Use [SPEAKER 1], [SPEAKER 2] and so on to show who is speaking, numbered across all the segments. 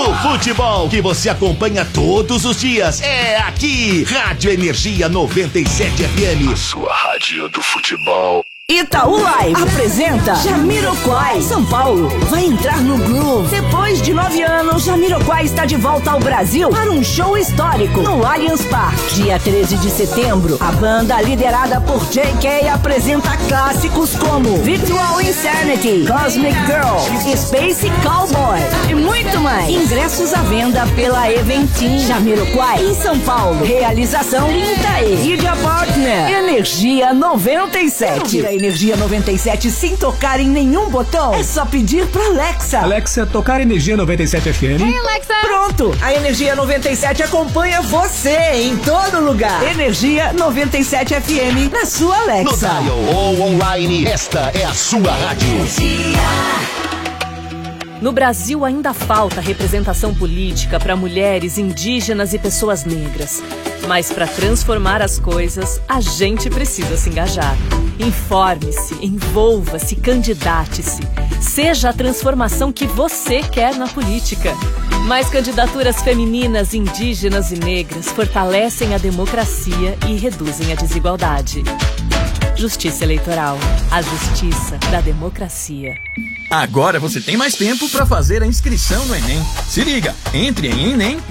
[SPEAKER 1] O futebol que você acompanha todos os dias é aqui, Rádio Energia 97 FM.
[SPEAKER 2] A sua rádio do futebol.
[SPEAKER 3] Itaú Live apresenta Jamiroquai. São Paulo vai entrar no groove. Depois de 9 anos, Jamiroquai está de volta ao Brasil para um show histórico no Allianz Parque. Dia 13 de setembro, a banda liderada por J.K. apresenta clássicos como Virtual Insanity, Cosmic Girl, Space Cowboy e muito mais. Ingressos à venda pela Eventim. Jamiroquai em São Paulo. Realização Itaê. Media Partner Energia 97. Energia 97 sem tocar em nenhum botão? É só pedir pra Alexa.
[SPEAKER 4] Alexa, tocar Energia 97 FM.
[SPEAKER 3] Hey, Alexa. Pronto, a Energia 97 acompanha você em todo lugar. Energia 97 FM na sua Alexa.
[SPEAKER 1] No dial ou online, esta é a sua rádio.
[SPEAKER 5] No Brasil ainda falta representação política para mulheres, indígenas e pessoas negras. Mas para transformar as coisas, a gente precisa se engajar. Informe-se, envolva-se, candidate-se. Seja a transformação que você quer na política. Mais candidaturas femininas, indígenas e negras fortalecem a democracia e reduzem a desigualdade. Justiça Eleitoral. A justiça da democracia.
[SPEAKER 6] Agora você tem mais tempo para fazer a inscrição no Enem. Se liga, entre em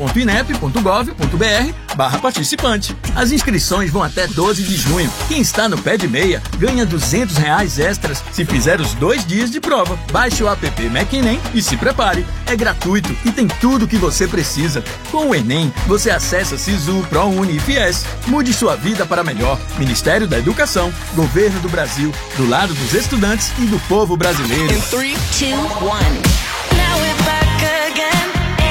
[SPEAKER 6] enem.inep.gov.br/participante. As inscrições vão até 12 de junho. Quem está no pé de meia ganha R$200 extras se fizer os 2 dias de prova. Baixe o app MacEnem e se prepare. É gratuito e tem tudo o que você precisa. Com o Enem, você acessa Sisu, ProUni e Fies. Mude sua vida para melhor. Ministério da Educação, Governo do Brasil, do lado dos estudantes e do povo brasileiro.
[SPEAKER 3] 3, 2, 1. Now we're back again.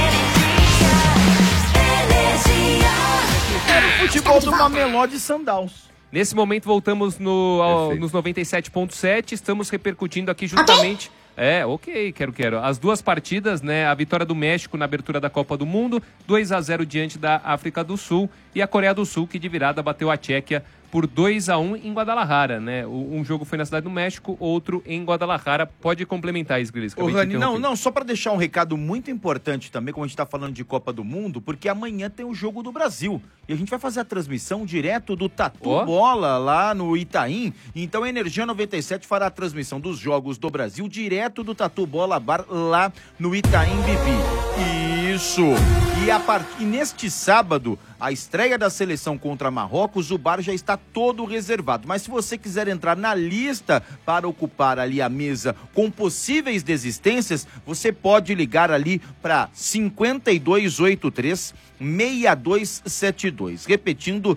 [SPEAKER 7] Futebol do Mameló de Sandals.
[SPEAKER 8] Nesse momento voltamos nos 97.7, estamos repercutindo aqui juntamente... quero. As duas partidas, né? A vitória do México na abertura da Copa do Mundo, 2-0 diante da África do Sul, e a Coreia do Sul, que de virada bateu a Tchequia por 2-1 em Guadalajara, né? Um jogo foi na Cidade do México, outro em Guadalajara. Pode complementar, Isgris.
[SPEAKER 7] Rani, não, só para deixar um recado muito importante também, como a gente está falando de Copa do Mundo, porque amanhã tem o Jogo do Brasil. E a gente vai fazer a transmissão direto do Tatu Bola lá no Itaim. Então a Energia 97 fará a transmissão dos Jogos do Brasil direto do Tatu Bola Bar lá no Itaim Bibi. Isso! E neste sábado, a estreia da seleção contra Marrocos, o bar já está todo reservado. Mas se você quiser entrar na lista para ocupar ali a mesa com possíveis desistências, você pode ligar ali para 5283-6272. Repetindo,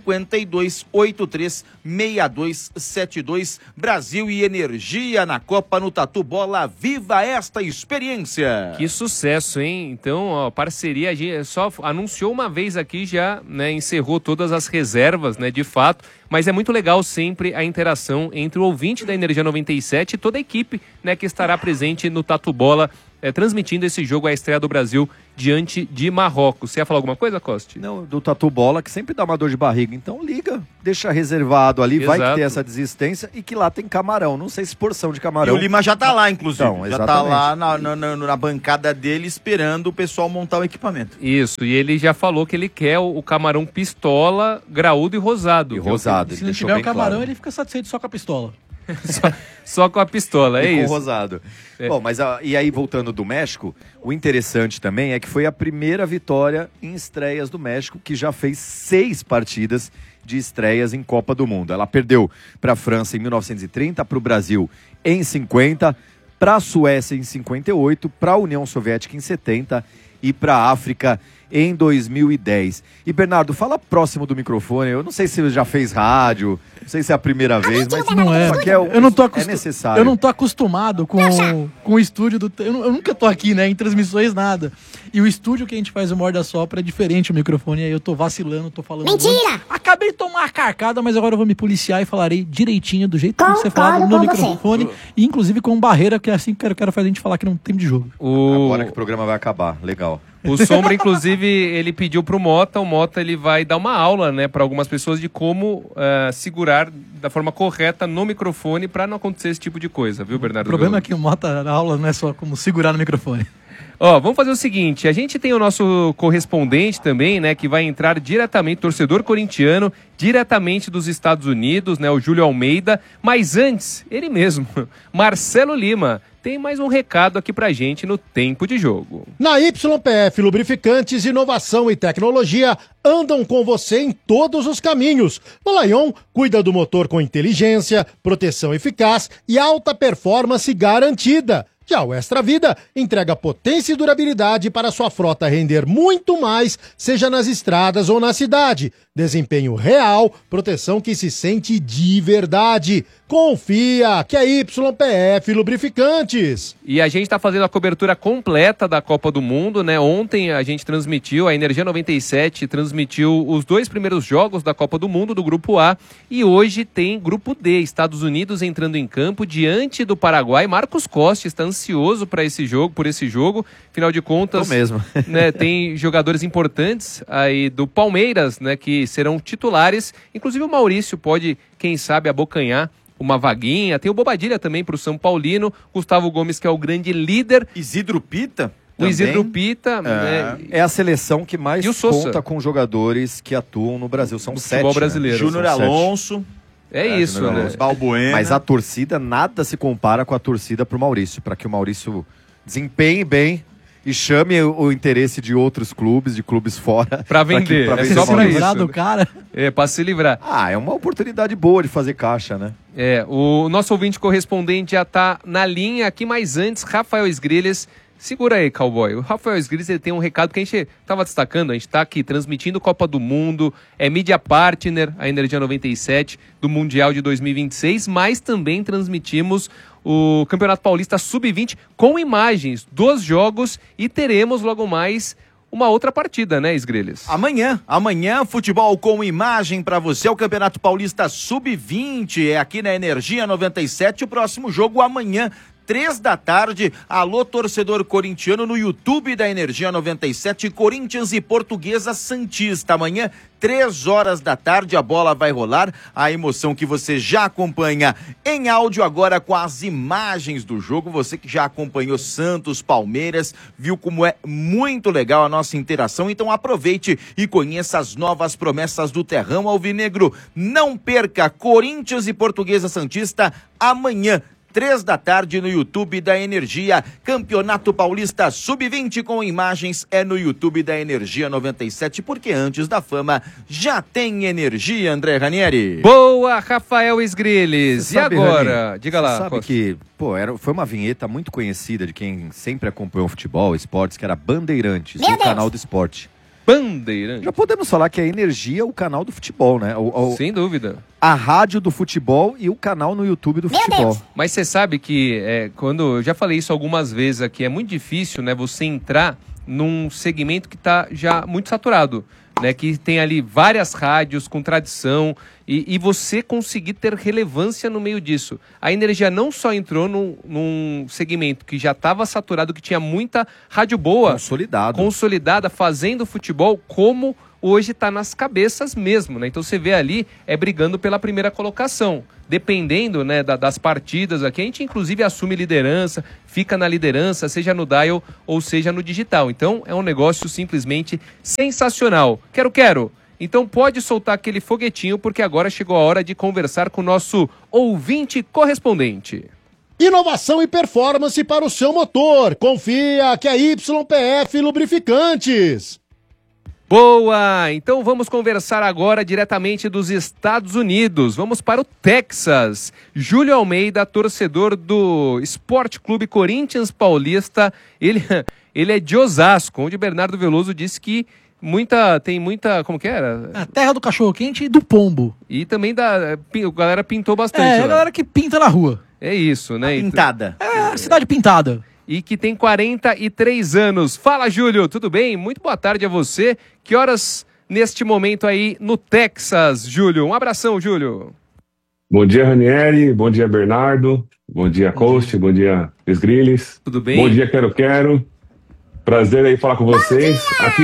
[SPEAKER 7] 5283-6272. Brasil e Energia na Copa no Tatu Bola. Viva esta experiência!
[SPEAKER 8] Que sucesso, hein? Então, a parceria, a gente só anunciou uma vez aqui, já, né, encerrou todas as reservas, né, de fato, mas é muito legal sempre a interação entre o ouvinte da Energia 97 e toda a equipe, né, que estará presente no Tatu Bola, transmitindo esse jogo, a estreia do Brasil diante de Marrocos. Você ia falar alguma coisa, Costi?
[SPEAKER 9] Não, do Tatu Bola, que sempre dá uma dor de barriga. Então liga, deixa reservado ali,
[SPEAKER 8] Exato.
[SPEAKER 9] Vai que tem essa desistência e que lá tem camarão. Não sei se porção de camarão.
[SPEAKER 7] E o Lima já tá lá, inclusive.
[SPEAKER 9] Então,
[SPEAKER 7] já tá lá na bancada dele esperando o pessoal montar o equipamento.
[SPEAKER 8] Isso, e ele já falou que ele quer o camarão pistola, graúdo e rosado.
[SPEAKER 9] Se
[SPEAKER 10] não tiver o camarão, ele fica satisfeito só com a pistola.
[SPEAKER 8] Só com a pistola, é
[SPEAKER 9] e
[SPEAKER 8] isso.
[SPEAKER 9] Com rosado. Bom, mas e aí, voltando do México, o interessante também é que foi a primeira vitória em estreias do México, que já fez 6 partidas de estreias em Copa do Mundo. Ela perdeu para a França em 1930, para o Brasil em 50, para a Suécia em 58, para a União Soviética em 70 e para a África em 2010. E Bernardo, fala próximo do microfone. Eu não sei se você já fez rádio, não sei se é a primeira vez, mas
[SPEAKER 10] não é.
[SPEAKER 9] É necessário.
[SPEAKER 10] Eu não tô acostumado com o estúdio do... Eu nunca tô aqui, né, em transmissões, nada. E o estúdio que a gente faz o Morda Sopra é diferente o microfone, aí eu tô vacilando, tô falando...
[SPEAKER 11] Mentira!
[SPEAKER 10] Acabei de tomar a carcada, mas agora eu vou me policiar e falarei direitinho, do jeito que você falava no microfone, e inclusive com barreira, que é assim que eu quero fazer a gente falar que não tem de jogo.
[SPEAKER 9] Agora que o programa vai acabar, legal.
[SPEAKER 8] O Sombra, inclusive, ele pediu pro Mota, o Mota ele vai dar uma aula, né, para algumas pessoas de como segurar da forma correta no microfone para não acontecer esse tipo de coisa, viu, Bernardo?
[SPEAKER 10] O problema é que o Mota na aula não é só como segurar no microfone.
[SPEAKER 8] Ó, vamos fazer o seguinte, a gente tem o nosso correspondente também, né, que vai entrar diretamente, torcedor corintiano, diretamente dos Estados Unidos, né, o Júlio Almeida, mas antes, ele mesmo, Marcelo Lima, tem mais um recado aqui pra gente no Tempo de Jogo.
[SPEAKER 11] Na YPF, lubrificantes, inovação e tecnologia andam com você em todos os caminhos. O Lion cuida do motor com inteligência, proteção eficaz e alta performance garantida. Já o Extra Vida entrega potência e durabilidade para sua frota render muito mais, seja nas estradas ou na cidade. Desempenho real, proteção que se sente de verdade. Confia que é YPF Lubrificantes.
[SPEAKER 8] E a gente está fazendo a cobertura completa da Copa do Mundo, né? Ontem a gente transmitiu, a Energia 97 transmitiu os 2 primeiros jogos da Copa do Mundo, do Grupo A. E hoje tem Grupo D, Estados Unidos entrando em campo diante do Paraguai. Marcos Costa está ansioso por esse jogo. Afinal de contas,
[SPEAKER 9] mesmo.
[SPEAKER 8] Né, tem jogadores importantes aí do Palmeiras, né, que serão titulares. Inclusive o Maurício pode, quem sabe, abocanhar uma vaguinha. Tem o Bobadilha também para o São Paulino. Gustavo Gomes, que é o grande líder.
[SPEAKER 7] Isidro Pita.
[SPEAKER 8] O Isidro Pita.
[SPEAKER 9] É a seleção que mais conta com jogadores que atuam no Brasil. São 7.
[SPEAKER 8] Futebol brasileiro.
[SPEAKER 9] Né?
[SPEAKER 7] Júnior Alonso.
[SPEAKER 8] Isso, né?
[SPEAKER 7] Balbuena.
[SPEAKER 9] Mas a torcida, nada se compara com a torcida pro Maurício. Para que o Maurício desempenhe bem e chame o interesse de outros clubes, de clubes fora.
[SPEAKER 8] Pra vender.
[SPEAKER 10] É só pra livrar do cara.
[SPEAKER 8] É, pra se livrar.
[SPEAKER 9] É uma oportunidade boa de fazer caixa, né?
[SPEAKER 8] O nosso ouvinte correspondente já tá na linha aqui, mas antes, Rafael Esgrilles. Segura aí, cowboy. O Rafael Esgrilles, ele tem um recado que a gente estava destacando. A gente está aqui transmitindo Copa do Mundo, é mídia partner, a Energia 97, do Mundial de 2026, mas também transmitimos o Campeonato Paulista Sub-20 com imagens dos jogos e teremos logo mais uma outra partida, né, Esgrilles?
[SPEAKER 7] Amanhã, futebol com imagem para você, o Campeonato Paulista Sub-20, é aqui na Energia 97, o próximo jogo amanhã, 3 da tarde, alô torcedor corintiano no YouTube da Energia 97, Corinthians e Portuguesa Santista, amanhã 3 horas da tarde, a bola vai rolar, a emoção que você já acompanha em áudio agora com as imagens do jogo, você que já acompanhou Santos, Palmeiras, viu como é muito legal a nossa interação, então aproveite e conheça as novas promessas do Terrão Alvinegro, não perca Corinthians e Portuguesa Santista amanhã, 3 da tarde no YouTube da Energia, Campeonato Paulista Sub-20 com imagens é no YouTube da Energia 97, porque antes da fama já tem energia, André Ranieri.
[SPEAKER 8] Boa, Rafael Esgrilles. E agora?
[SPEAKER 9] Rani,
[SPEAKER 8] Diga lá.
[SPEAKER 9] Sabe
[SPEAKER 8] Costa.
[SPEAKER 9] que, foi uma vinheta muito conhecida de quem sempre acompanhou futebol, esportes, que era Bandeirantes, o canal do esporte.
[SPEAKER 8] Bandeirantes.
[SPEAKER 9] Já podemos falar que a Energia é o canal do futebol, né?
[SPEAKER 8] Sem dúvida.
[SPEAKER 9] A rádio do futebol e o canal no YouTube do futebol.
[SPEAKER 8] Mas você sabe que, quando eu já falei isso algumas vezes aqui, é muito difícil, né, você entrar num segmento que está já muito saturado, né, que tem ali várias rádios com tradição e você conseguir ter relevância no meio disso. A Energia não só entrou num segmento que já estava saturado, que tinha muita rádio boa, consolidada, fazendo futebol, como hoje está nas cabeças mesmo, né? Então você vê ali, brigando pela primeira colocação. Dependendo, né, das partidas aqui, a gente inclusive assume liderança, fica na liderança, seja no dial ou seja no digital. Então é um negócio simplesmente sensacional. Quero. Então pode soltar aquele foguetinho, porque agora chegou a hora de conversar com o nosso ouvinte correspondente.
[SPEAKER 11] Inovação e performance para o seu motor. Confia que é YPF Lubrificantes.
[SPEAKER 8] Boa! Então vamos conversar agora diretamente dos Estados Unidos. Vamos para o Texas. Júlio Almeida, torcedor do Esporte Clube Corinthians Paulista. Ele é de Osasco, onde Bernardo Veloso disse que tem muita, como que era?
[SPEAKER 10] A terra do cachorro-quente e do pombo.
[SPEAKER 8] E também a galera pintou bastante.
[SPEAKER 10] A galera que pinta na rua.
[SPEAKER 8] É isso, né?
[SPEAKER 7] Pintada.
[SPEAKER 10] A cidade pintada.
[SPEAKER 8] E que tem 43 anos. Fala, Júlio, tudo bem? Muito boa tarde a você. Que horas neste momento aí no Texas, Júlio? Um abração, Júlio.
[SPEAKER 12] Bom dia, Ranieri. Bom dia, Bernardo. Bom dia, Coach. Bom dia, Esgrilles.
[SPEAKER 8] Tudo bem?
[SPEAKER 12] Bom dia, Quero. Prazer aí falar com vocês.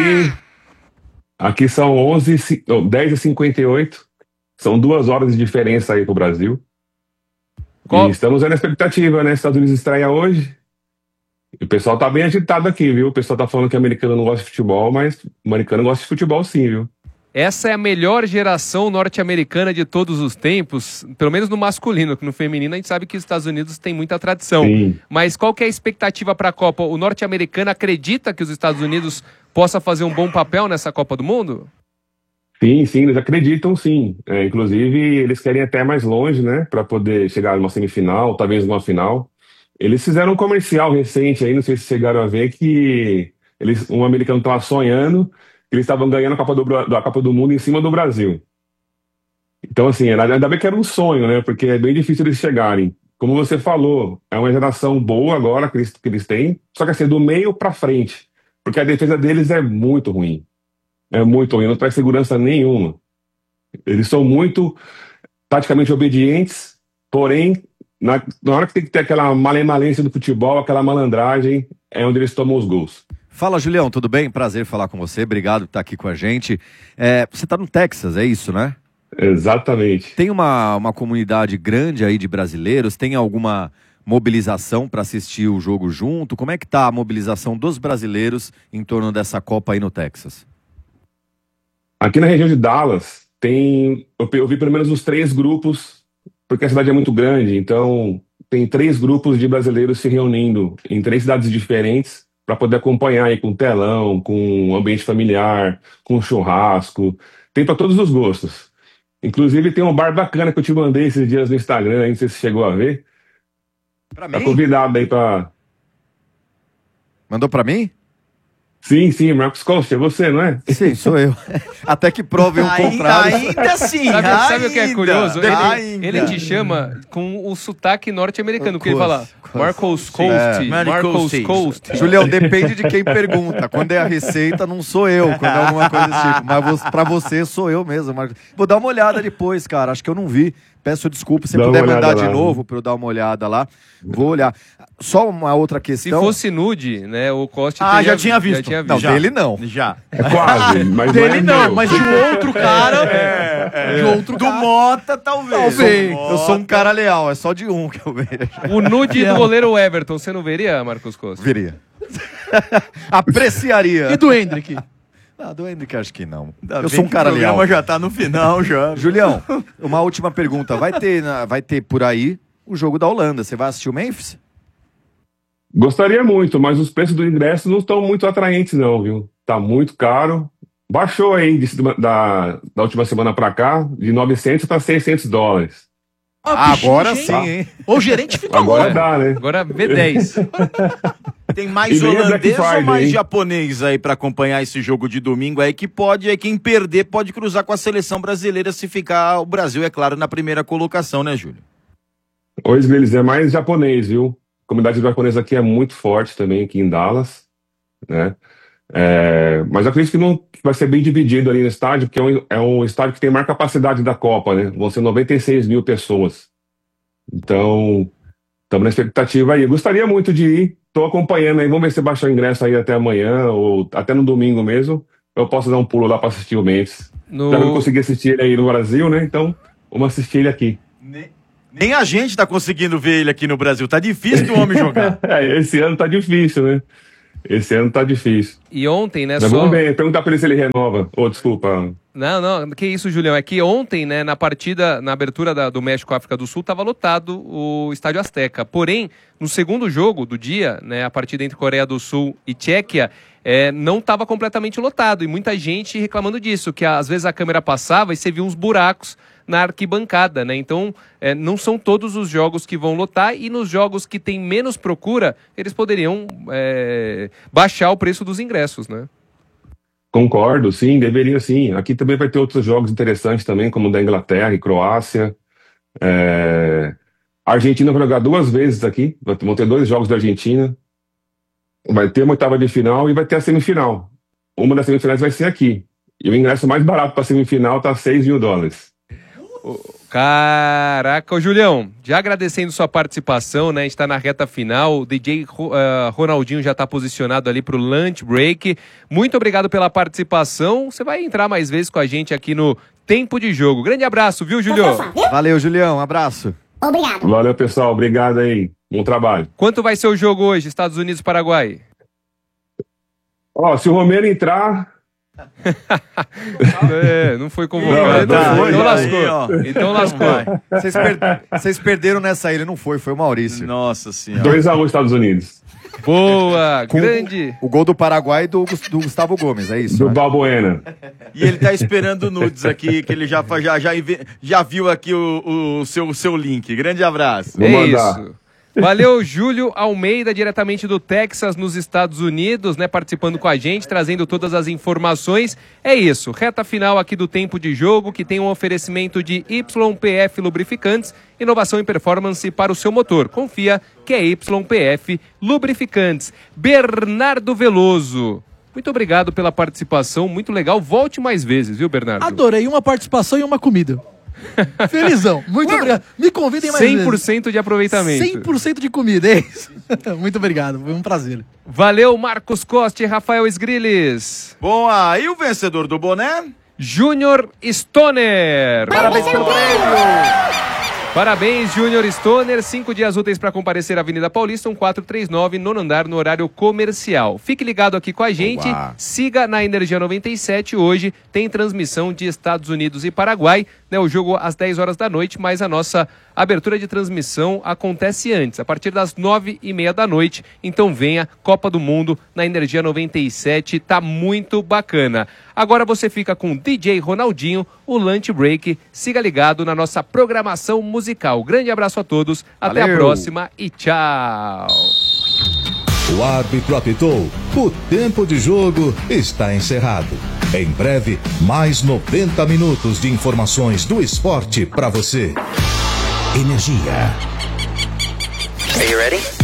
[SPEAKER 12] Aqui são 10h58. São 2 horas de diferença aí pro Brasil. E estamos aí na expectativa, né? Estados Unidos estreia hoje. E o pessoal tá bem agitado aqui, viu? O pessoal tá falando que americano não gosta de futebol, mas o americano gosta de futebol sim, viu?
[SPEAKER 8] Essa é a melhor geração norte-americana de todos os tempos, pelo menos no masculino, que no feminino a gente sabe que os Estados Unidos têm muita tradição.
[SPEAKER 12] Sim.
[SPEAKER 8] Mas qual que é a expectativa para a Copa? O norte-americano acredita que os Estados Unidos possa fazer um bom papel nessa Copa do Mundo?
[SPEAKER 12] Sim, eles acreditam sim. Inclusive, eles querem até mais longe, né? Para poder chegar numa semifinal, talvez numa final. Eles fizeram um comercial recente aí, não sei se chegaram a ver, que um americano estava sonhando que eles estavam ganhando a Copa do Mundo em cima do Brasil. Então, assim, ainda bem que era um sonho, né? Porque é bem difícil eles chegarem. Como você falou, é uma geração boa agora que eles têm, só que assim, do meio para frente. Porque a defesa deles é muito ruim. É muito ruim, não traz segurança nenhuma. Eles são muito taticamente obedientes, porém, na hora que tem que ter aquela malemalência do futebol, aquela malandragem, é onde eles tomam os gols.
[SPEAKER 9] Fala, Julião, tudo bem? Prazer falar com você, obrigado por estar aqui com a gente. Você está no Texas, é isso, né?
[SPEAKER 12] Exatamente.
[SPEAKER 9] Tem uma comunidade grande aí de brasileiros? Tem alguma mobilização para assistir o jogo junto? Como é que tá a mobilização dos brasileiros em torno dessa Copa aí no Texas?
[SPEAKER 12] Aqui na região de Dallas, eu vi pelo menos uns 3 grupos, porque a cidade é muito grande, então tem 3 grupos de brasileiros se reunindo em 3 cidades diferentes para poder acompanhar aí com telão, com ambiente familiar, com churrasco. Tem para todos os gostos. Inclusive tem um bar bacana que eu te mandei esses dias no Instagram, não sei se chegou a ver. Tá convidado aí para...
[SPEAKER 9] Mandou para mim?
[SPEAKER 12] Sim, Marcos Costa, é você, não é?
[SPEAKER 9] Sim, sou eu. Até que provem o contrário.
[SPEAKER 7] Ainda sim,
[SPEAKER 8] sabe o que é curioso? Ele te chama com o sotaque norte-americano, porque ele fala Marcos Coast, Marcos Coast.
[SPEAKER 9] Julião, depende de quem pergunta. Quando é a receita, não sou eu, quando é alguma coisa desse tipo. Mas pra você, sou eu mesmo, Marcos. Vou dar uma olhada depois, cara, acho que eu não vi. Peço desculpa, se puder mandar de novo para eu dar uma olhada lá. Vou olhar. Só uma outra questão.
[SPEAKER 8] Se fosse nude, né, o Costa
[SPEAKER 7] já tinha visto.
[SPEAKER 9] Não, dele não.
[SPEAKER 7] Já.
[SPEAKER 12] É quase, mas
[SPEAKER 10] dele não, mas de outro cara.
[SPEAKER 7] De outro cara. Do Mota, talvez.
[SPEAKER 9] Eu sou um cara leal, é só de um que eu vejo.
[SPEAKER 8] O nude do goleiro Everton, você não veria, Marcos Costa?
[SPEAKER 9] Veria. Apreciaria.
[SPEAKER 10] E do Hendrick?
[SPEAKER 9] Do Hendrick acho que não. Eu sou um cara leal.
[SPEAKER 7] O programa já tá no final, já.
[SPEAKER 9] Julião, uma última pergunta. Vai ter por aí o jogo da Holanda. Você vai assistir o Memphis?
[SPEAKER 12] Gostaria muito, mas os preços do ingresso não estão muito atraentes não, viu? Tá muito caro. Baixou aí da última semana pra cá, de 900 para 600 dólares.
[SPEAKER 9] Agora sim, hein?
[SPEAKER 10] O gerente ficou
[SPEAKER 12] agora dá, né?
[SPEAKER 8] Agora B10.
[SPEAKER 7] Tem mais holandês ou mais japonês aí pra acompanhar esse jogo de domingo aí que quem perder pode cruzar com a seleção brasileira se ficar o Brasil, é claro, na primeira colocação, né, Júlio?
[SPEAKER 12] Hoje, eles é mais japonês, viu? A comunidade japonesa aqui é muito forte também, aqui em Dallas, né? Mas eu acredito que vai ser bem dividido ali no estádio, porque é um estádio que tem maior capacidade da Copa, né? Vão ser 96 mil pessoas. Então, estamos na expectativa aí. Eu gostaria muito de ir, estou acompanhando aí, vamos ver se baixar o ingresso aí até amanhã, ou até no domingo mesmo, eu posso dar um pulo lá para assistir o Memphis. Já não consegui assistir ele aí no Brasil, né? Então, vamos assistir ele aqui.
[SPEAKER 7] Nem a gente tá conseguindo ver ele aqui no Brasil, tá difícil do homem jogar.
[SPEAKER 12] Esse ano tá difícil, né? Esse ano tá difícil.
[SPEAKER 8] E ontem, né,
[SPEAKER 12] mas vamos ver, perguntar pra ele se ele renova. Desculpa.
[SPEAKER 8] Não, que isso, Julião, é que ontem, né, na partida, na abertura do México-África do Sul, tava lotado o Estádio Azteca. Porém, no segundo jogo do dia, né, a partida entre Coreia do Sul e Tchequia, não estava completamente lotado. E muita gente reclamando disso, que às vezes a câmera passava e você via uns buracos na arquibancada, né? Então, não são todos os jogos que vão lotar, e nos jogos que tem menos procura, eles poderiam baixar o preço dos ingressos, né?
[SPEAKER 12] Concordo, sim, deveria sim. Aqui também vai ter outros jogos interessantes também, como o da Inglaterra e Croácia. A Argentina vai jogar 2 vezes aqui, vão ter 2 jogos da Argentina. Vai ter uma oitava de final e vai ter a semifinal. Uma das semifinais vai ser aqui. E o ingresso mais barato para a semifinal tá $6 mil.
[SPEAKER 8] Caraca, Julião, já agradecendo sua participação, né? A gente tá na reta final, o DJ Ronaldinho já tá posicionado ali pro lunch break. Muito obrigado pela participação. Você vai entrar mais vezes com a gente aqui no Tempo de Jogo. Grande abraço, viu, Julião?
[SPEAKER 9] Valeu, Julião, um abraço.
[SPEAKER 13] Obrigado.
[SPEAKER 12] Valeu, pessoal, obrigado aí. Bom trabalho.
[SPEAKER 8] Quanto vai ser o jogo hoje, Estados Unidos e Paraguai?
[SPEAKER 12] Ó, se o Romero entrar...
[SPEAKER 8] Não foi convocado. Então lascou. Então lascou.
[SPEAKER 9] Vocês perderam nessa ilha, não foi o Maurício.
[SPEAKER 7] Nossa senhora.
[SPEAKER 12] 2-1 Estados Unidos.
[SPEAKER 8] Boa, grande.
[SPEAKER 9] O gol do Paraguai do Gustavo Gomes, é isso?
[SPEAKER 12] Do Balbuena.
[SPEAKER 7] E ele tá esperando nudes aqui, que ele já viu aqui o seu link. Grande abraço.
[SPEAKER 8] É isso. Valeu, Júlio Almeida, diretamente do Texas, nos Estados Unidos, né, participando com a gente, trazendo todas as informações. É isso, reta final aqui do Tempo de Jogo, que tem um oferecimento de YPF Lubrificantes, inovação e performance para o seu motor. Confia que é YPF Lubrificantes. Bernardo Veloso, muito obrigado pela participação, muito legal. Volte mais vezes, viu, Bernardo?
[SPEAKER 10] Adorei, uma participação e uma comida. Felizão, muito obrigado. Me convidem mais
[SPEAKER 8] 100%
[SPEAKER 10] vezes.
[SPEAKER 8] de aproveitamento.
[SPEAKER 10] 100% de comida, é isso. Muito obrigado, foi um prazer.
[SPEAKER 8] Valeu, Marcos Costa e Rafael Esgriles.
[SPEAKER 7] Bom, aí o vencedor do boné?
[SPEAKER 8] Júnior Stoner.
[SPEAKER 7] Parabéns pelo prêmio.
[SPEAKER 8] Parabéns, Júnior Stoner. 5 dias úteis para comparecer à Avenida Paulista, 1439, nono andar, no horário comercial. Fique ligado aqui com a gente. Siga na Energia 97. Hoje tem transmissão de Estados Unidos e Paraguai. Né, o jogo às 10 horas da noite, mas a nossa abertura de transmissão acontece antes, a partir das 9h30 da noite. Então venha, Copa do Mundo na Energia 97. Tá muito bacana. Agora você fica com o DJ Ronaldinho, o Lunch Break. Siga ligado na nossa programação musical. Grande abraço a todos, até a próxima e tchau!
[SPEAKER 1] O árbitro apitou, o tempo de jogo está encerrado. Em breve, mais 90 minutos de informações do esporte para você. Energia.
[SPEAKER 13] Are you ready?